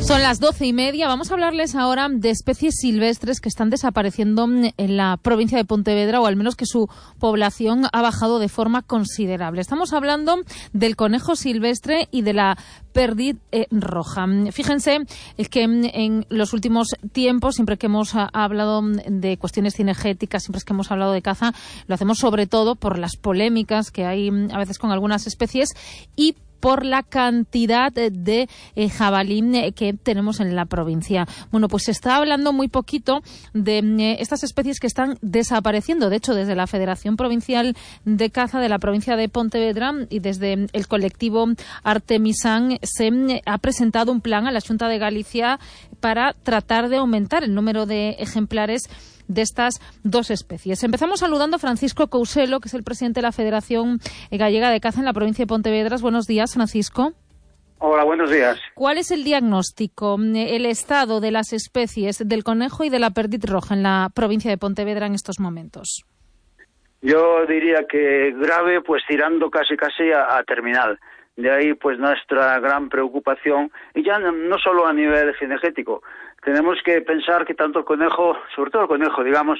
Son las 12:30. Vamos a hablarles ahora de especies silvestres que están desapareciendo en la provincia de Pontevedra, o al menos que su población ha bajado de forma considerable. Estamos hablando del conejo silvestre y de la perdiz roja. Fíjense que en los últimos tiempos, siempre que hemos hablado de cuestiones cinegéticas, siempre que hemos hablado de caza, lo hacemos sobre todo por las polémicas que hay a veces con algunas especies y por la cantidad de jabalí que tenemos en la provincia. Bueno, pues se está hablando muy poquito de estas especies que están desapareciendo. De hecho, desde la Federación Provincial de Caza de la provincia de Pontevedra y desde el colectivo Artemisán se ha presentado un plan a la Xunta de Galicia para tratar de aumentar el número de ejemplares de estas dos especies. Empezamos saludando a Francisco Couselo, que es el presidente de la Federación Gallega de Caza en la provincia de Pontevedra. Buenos días, Francisco. Hola, buenos días. ¿Cuál es el diagnóstico, el estado de las especies del conejo y de la perdiz roja en la provincia de Pontevedra en estos momentos? Yo diría que grave, pues tirando casi a terminal. De ahí, pues, nuestra gran preocupación, y ya no solo a nivel cinegético. Tenemos que pensar que tanto el conejo, sobre todo el conejo, digamos,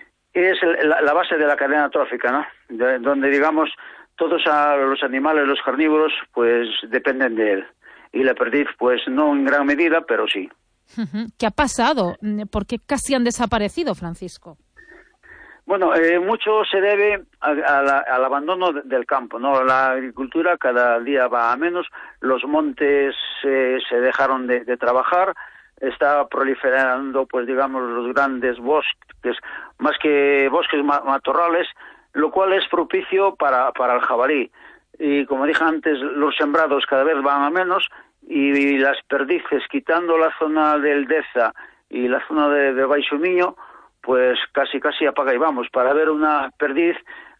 es la base de la cadena trófica, ¿no? Donde, digamos, todos los animales, los carnívoros, pues dependen de él. Y la perdiz, pues no en gran medida, pero sí. ¿Qué ha pasado? ¿Por qué casi han desaparecido, Francisco? Bueno, mucho se debe al abandono del campo, ¿no? La agricultura cada día va a menos, los montes se dejaron de trabajar, está proliferando, pues digamos, los grandes bosques, más que bosques, matorrales, lo cual es propicio para el jabalí. Y como dije antes, los sembrados cada vez van a menos y las perdices, quitando la zona del Deza y la zona de Baixo Miño, pues casi apaga y vamos. Para ver una perdiz,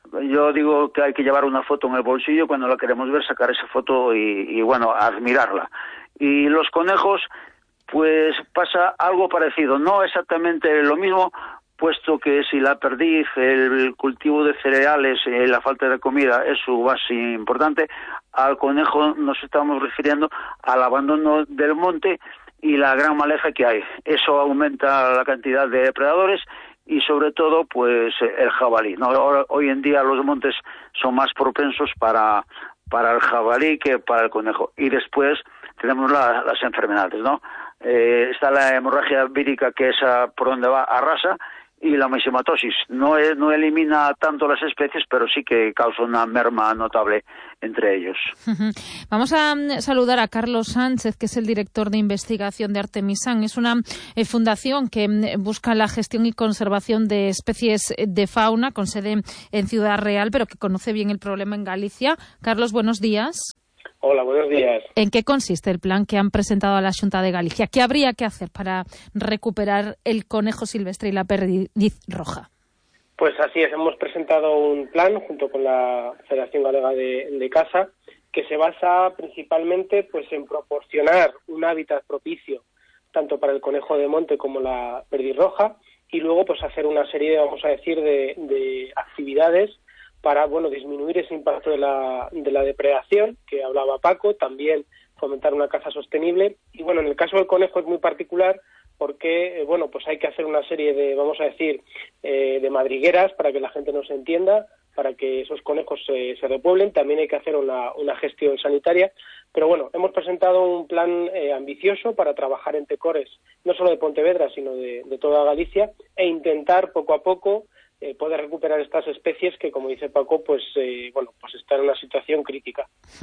yo digo que hay que llevar una foto en el bolsillo cuando la queremos ver, sacar esa foto y bueno, admirarla. Y los conejos, pues pasa algo parecido, no exactamente lo mismo, puesto que si la perdiz, el cultivo de cereales, la falta de comida es su base importante, al conejo nos estamos refiriendo al abandono del monte y la gran maleza que hay. Eso aumenta la cantidad de depredadores y sobre todo pues el jabalí, ¿no? Hoy en día los montes son más propensos para el jabalí que para el conejo. Y después tenemos las enfermedades, ¿no? Está la hemorragia vírica, que es por donde va, arrasa, y la myxomatosis. No elimina tanto las especies, pero sí que causa una merma notable entre ellos. Vamos a saludar a Carlos Sánchez, que es el director de investigación de Artemisán. Es una fundación que busca la gestión y conservación de especies de fauna, con sede en Ciudad Real, pero que conoce bien el problema en Galicia. Carlos, buenos días. Hola, buenos días. ¿En qué consiste el plan que han presentado a la Xunta de Galicia? ¿Qué habría que hacer para recuperar el conejo silvestre y la perdiz roja? Pues así es, hemos presentado un plan junto con la Federación Galega de Caza que se basa principalmente pues en proporcionar un hábitat propicio tanto para el conejo de monte como la perdiz roja y luego pues hacer una serie, vamos a decir, de actividades para, bueno, disminuir ese impacto de la depredación que hablaba Paco, también fomentar una caza sostenible. Y bueno, en el caso del conejo es muy particular porque, bueno, pues hay que hacer una serie de, vamos a decir, de madrigueras para que la gente nos entienda, para que esos conejos se repueblen. También hay que hacer una gestión sanitaria. Pero bueno, hemos presentado un plan ambicioso para trabajar en tecores, no solo de Pontevedra, sino de toda Galicia, e intentar poco a poco poder recuperar estas especies que, como dice Paco, pues están en una situación crítica.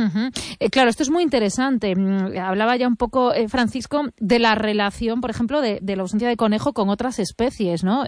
Claro, esto es muy interesante. Hablaba ya un poco, Francisco, de la relación, por ejemplo, de la ausencia de conejo con otras especies, ¿no?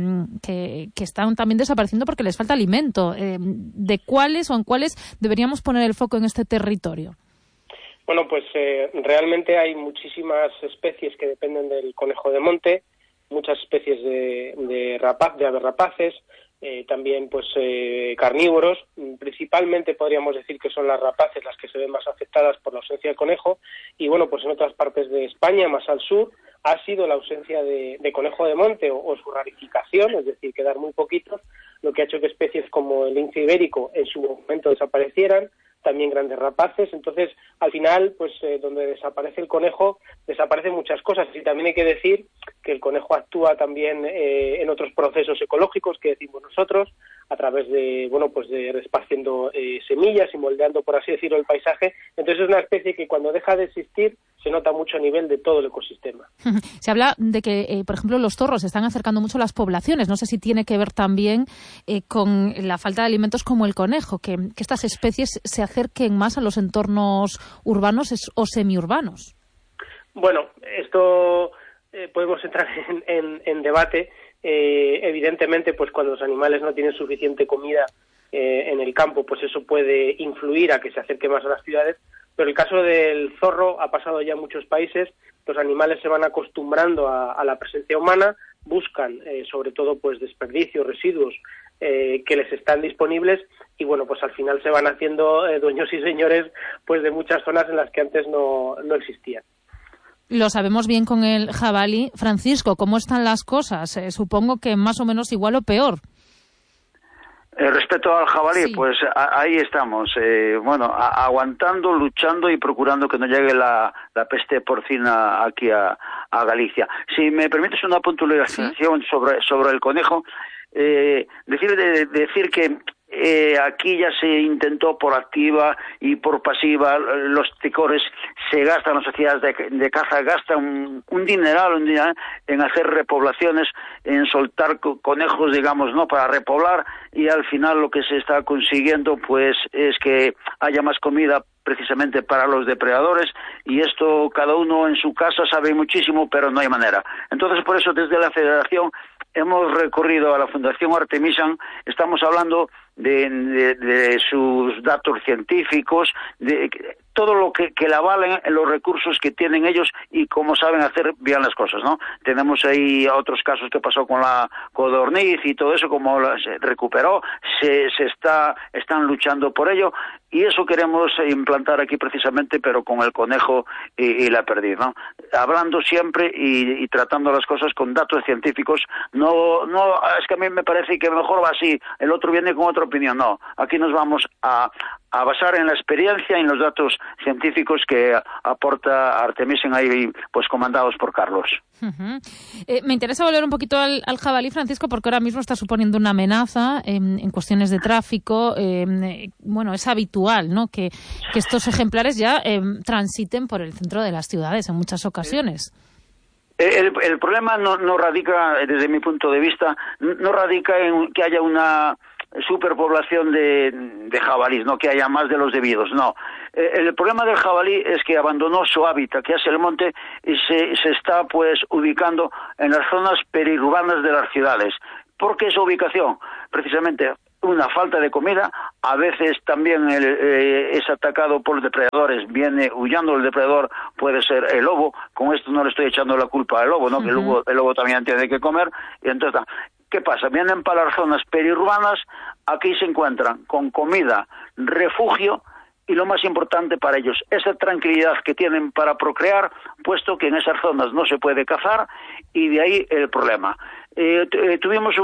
Que están también desapareciendo porque les falta alimento. ¿De cuáles o en cuáles deberíamos poner el foco en este territorio? Bueno, pues realmente hay muchísimas especies que dependen del conejo de monte, muchas especies de aves rapaces, también pues carnívoros. Principalmente podríamos decir que son las rapaces las que se ven más afectadas por la ausencia de conejo, y bueno, pues en otras partes de España, más al sur, ha sido la ausencia de conejo de monte o su rarificación, es decir, quedar muy poquitos, lo que ha hecho que especies como el lince ibérico en su momento desaparecieran, también grandes rapaces. Entonces, al final, pues donde desaparece el conejo, desaparecen muchas cosas. Y también hay que decir que el conejo actúa también en otros procesos ecológicos que decimos nosotros, a través de, bueno, pues de esparciendo semillas y moldeando, por así decirlo, el paisaje. Entonces es una especie que cuando deja de existir se nota mucho a nivel de todo el ecosistema. Se habla de que, por ejemplo, los zorros se están acercando mucho a las poblaciones. No sé si tiene que ver también con la falta de alimentos como el conejo, que estas especies se acerquen más a los entornos urbanos o semiurbanos. Bueno, esto podemos entrar en debate. Evidentemente, pues cuando los animales no tienen suficiente comida en el campo, pues eso puede influir a que se acerque más a las ciudades. Pero el caso del zorro ha pasado ya en muchos países. Los animales se van acostumbrando a la presencia humana, buscan sobre todo pues desperdicios, residuos que les están disponibles, y bueno, pues al final se van haciendo dueños y señores pues de muchas zonas en las que antes no existían. Lo sabemos bien con el jabalí. Francisco, ¿cómo están las cosas? Supongo que más o menos igual o peor. Respecto al jabalí, sí. Pues ahí estamos, aguantando, luchando y procurando que no llegue la peste porcina aquí a Galicia. Si me permites una puntualización sobre el conejo, decir que aquí ya se intentó por activa y por pasiva, los ticores se gastan, las sociedades de caza gastan un dineral en hacer repoblaciones, en soltar conejos, digamos, ¿no?, para repoblar, y al final lo que se está consiguiendo pues es que haya más comida precisamente para los depredadores, y esto cada uno en su casa sabe muchísimo, pero no hay manera. Entonces, por eso desde la Federación hemos recurrido a la Fundación Artemisan. Estamos hablando de sus datos científicos, de todo lo que le avalen los recursos que tienen ellos y cómo saben hacer bien las cosas, ¿no? Tenemos ahí otros casos que pasó con la codorniz y todo eso, como se recuperó, están luchando por ello, y eso queremos implantar aquí precisamente, pero con el conejo y la perdiz, ¿no? Hablando siempre y tratando las cosas con datos científicos. No, es que a mí me parece que mejor va así, el otro viene con otra opinión. No, aquí nos vamos a basar en la experiencia y en los datos científicos que aporta Artemisan ahí, pues comandados por Carlos. Uh-huh. Me interesa volver un poquito al jabalí, Francisco, porque ahora mismo está suponiendo una amenaza en cuestiones de tráfico. Bueno, es habitual, ¿no?, que estos ejemplares ya transiten por el centro de las ciudades en muchas ocasiones. El problema no radica, desde mi punto de vista, no radica en que haya una superpoblación de jabalíes, no que haya más de los debidos, no. El problema del jabalí es que abandonó su hábitat, que es el monte, y se está pues ubicando en las zonas periurbanas de las ciudades. ¿Por qué esa ubicación? Precisamente una falta de comida, a veces también es atacado por depredadores, viene huyendo el depredador, puede ser el lobo. Con esto no le estoy echando la culpa al lobo, ¿no? Uh-huh. Que el lobo también tiene que comer, y entonces, ¿qué pasa? Vienen para las zonas periurbanas, aquí se encuentran con comida, refugio, y lo más importante para ellos, esa tranquilidad que tienen para procrear, puesto que en esas zonas no se puede cazar, y de ahí el problema. Tuvimos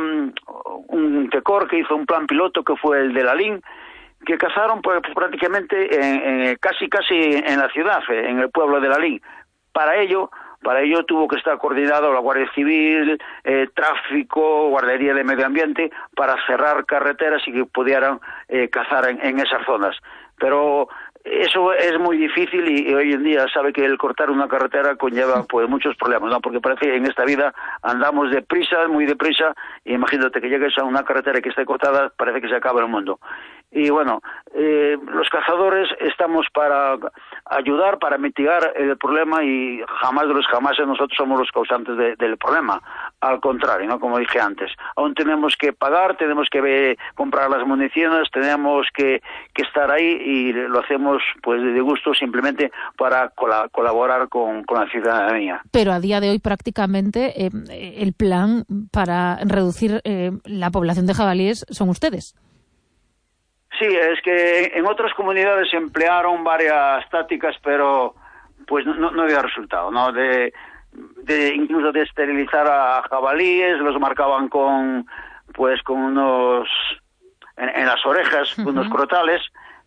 un TECOR que hizo un plan piloto, que fue el de Lalín, que cazaron pues, prácticamente casi en la ciudad, en el pueblo de Lalín. Para ello tuvo que estar coordinado la Guardia Civil, tráfico, Guardería de Medio Ambiente, para cerrar carreteras y que pudieran cazar en esas zonas. Pero eso es muy difícil, y hoy en día sabe que el cortar una carretera conlleva pues muchos problemas, ¿no? Porque parece que en esta vida andamos muy deprisa, y imagínate que llegues a una carretera que esté cortada, parece que se acaba el mundo. Y bueno, los cazadores estamos para ayudar, para mitigar el problema, y jamás de los jamases nosotros somos los causantes del problema. Al contrario, ¿no? Como dije antes, aún tenemos que pagar, tenemos que comprar las municiones, tenemos que estar ahí, y lo hacemos pues de gusto, simplemente para colaborar con la ciudadanía. Pero a día de hoy prácticamente el plan para reducir la población de jabalíes son ustedes. Sí, es que en otras comunidades se emplearon varias tácticas, pero pues no había resultado, ¿no? Incluso de esterilizar a jabalíes, los marcaban con unos en las orejas, uh-huh, unos crotales,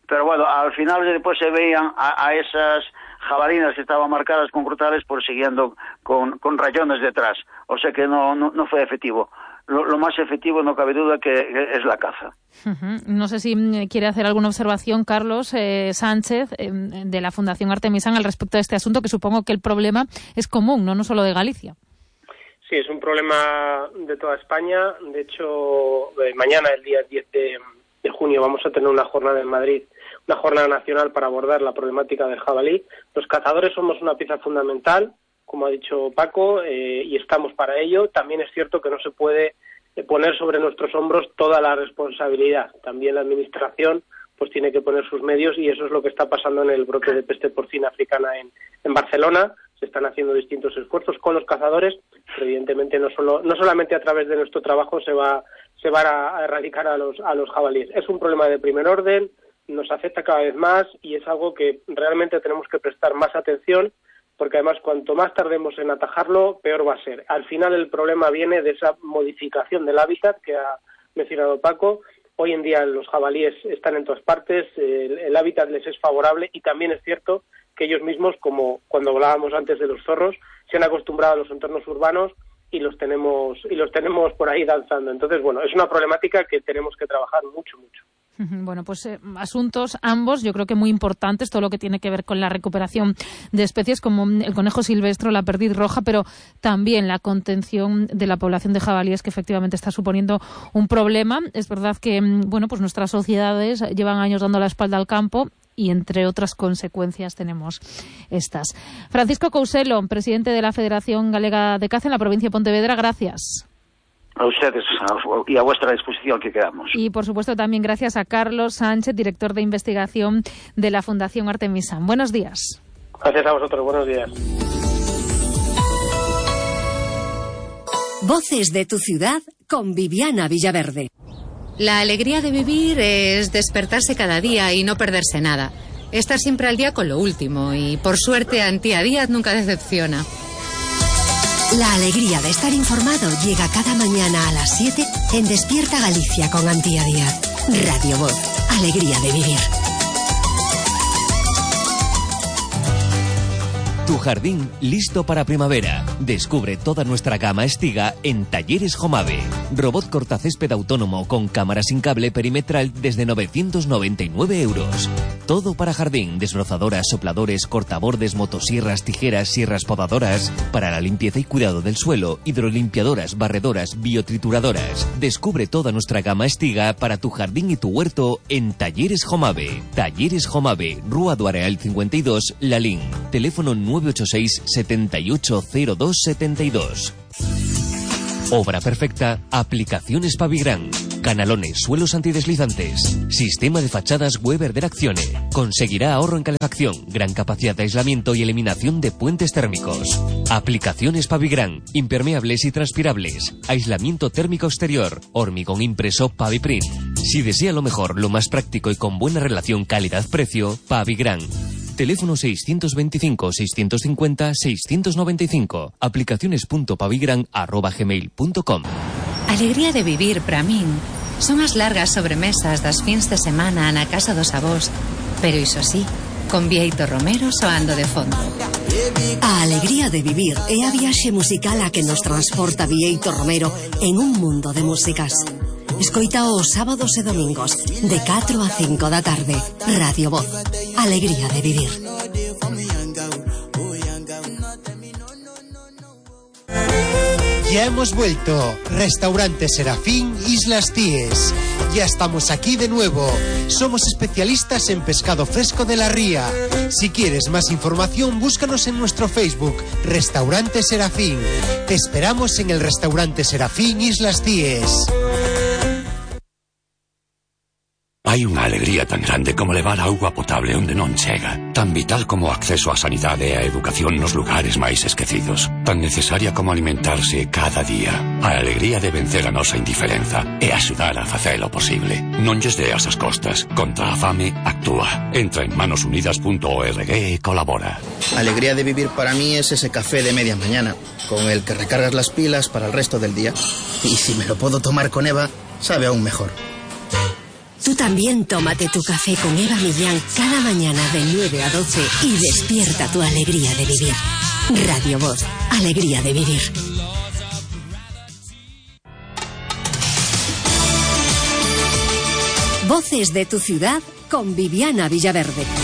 pero bueno, al final después se veían a esas jabalinas que estaban marcadas con crotales siguiendo con rayones detrás, o sea que no fue efectivo. Lo más efectivo, no cabe duda, que es la caza. No sé si quiere hacer alguna observación Carlos Sánchez de la Fundación Artemisán al respecto de este asunto, que supongo que el problema es común, no solo de Galicia. Sí, es un problema de toda España. De hecho, mañana, el día 10 de junio, vamos a tener una jornada en Madrid, una jornada nacional para abordar la problemática del jabalí. Los cazadores somos una pieza fundamental, como ha dicho Paco, y estamos para ello. También es cierto que no se puede poner sobre nuestros hombros toda la responsabilidad. También la Administración pues tiene que poner sus medios, y eso es lo que está pasando en el brote de peste porcina africana en Barcelona. Se están haciendo distintos esfuerzos con los cazadores, pero evidentemente no solamente a través de nuestro trabajo se va a erradicar a los jabalíes. Es un problema de primer orden, nos afecta cada vez más y es algo que realmente tenemos que prestar más atención, porque además cuanto más tardemos en atajarlo, peor va a ser. Al final el problema viene de esa modificación del hábitat que ha mencionado Paco. Hoy en día los jabalíes están en todas partes, el hábitat les es favorable, y también es cierto que ellos mismos, como cuando hablábamos antes de los zorros, se han acostumbrado a los entornos urbanos y los tenemos por ahí danzando. Entonces, bueno, es una problemática que tenemos que trabajar mucho. Bueno, pues asuntos ambos, yo creo que muy importantes, todo lo que tiene que ver con la recuperación de especies como el conejo silvestre o la perdiz roja, pero también la contención de la población de jabalíes, que efectivamente está suponiendo un problema. Es verdad que, bueno, pues nuestras sociedades llevan años dando la espalda al campo, y entre otras consecuencias tenemos estas. Francisco Couselo, presidente de la Federación Galega de Caza en la provincia de Pontevedra, gracias. A ustedes y a vuestra disposición que quedamos. Y por supuesto también gracias a Carlos Sánchez, director de investigación de la Fundación Artemisán. Buenos días. Gracias a vosotros, buenos días. Voces de tu ciudad con Viviana Villaverde. La alegría de vivir es despertarse cada día y no perderse nada. Estar siempre al día con lo último, y por suerte Antía Díaz nunca decepciona. La alegría de estar informado llega cada mañana a las 7 en Despierta Galicia con Antía Díaz. Radio Voz, alegría de vivir. Tu jardín listo para primavera. Descubre toda nuestra gama Estiga en Talleres Jomave. Robot cortacésped autónomo con cámara sin cable perimetral desde 999 euros. Todo para jardín: desbrozadoras, sopladores, cortabordes, motosierras, tijeras, sierras podadoras. Para la limpieza y cuidado del suelo: hidrolimpiadoras, barredoras, biotrituradoras. Descubre toda nuestra gama Estiga para tu jardín y tu huerto en Talleres Jomave. Talleres Jomave, Rúa do Areal 52, Lalín. Teléfono 986 780272. Obra perfecta, Aplicaciones Pavigran. Canalones, suelos antideslizantes. Sistema de fachadas Weber de Accione. Conseguirá ahorro en calefacción, gran capacidad de aislamiento y eliminación de puentes térmicos. Aplicaciones Pavigran. Impermeables y transpirables. Aislamiento térmico exterior. Hormigón impreso Paviprint. Si desea lo mejor, lo más práctico y con buena relación calidad-precio, Pavigran. Teléfono 625-650-695. Aplicaciones.pavigran@gmail.com. Alegría de vivir para min son as largas sobremesas das fins de semana na casa dos avós, pero iso sí, con Vieito Romero soando de fondo. A alegría de vivir é a viaxe musical a que nos transporta Vieito Romero en un mundo de músicas. Escoita os sábados e domingos de 4 a 5 da tarde. Radio Voz, alegría de vivir. Ya hemos vuelto. Restaurante Serafín, Islas Cíes. Ya estamos aquí de nuevo. Somos especialistas en pescado fresco de la ría. Si quieres más información, búscanos en nuestro Facebook, Restaurante Serafín. Te esperamos en el Restaurante Serafín, Islas Cíes. Hai unha alegría tan grande como levar auga potable onde non chega, tan vital como o acceso á sanidade e á educación nos lugares máis esquecidos, tan necesaria como alimentarse cada día. A alegría de vencer a nosa indiferenza e axudar a facelo posible. Non lles deas as costas. Contra a fame, actúa. Entra en manosunidas.org e colabora. Alegría de vivir para mí es ese café de media mañana, con el que recargas las pilas para el resto del día. Y si me lo puedo tomar con Eva, sabe aún mejor. Tú también tómate tu café con Eva Millán cada mañana de 9 a 12 y despierta tu alegría de vivir. Radio Voz, alegría de vivir. Voces de tu ciudad con Viviana Villaverde.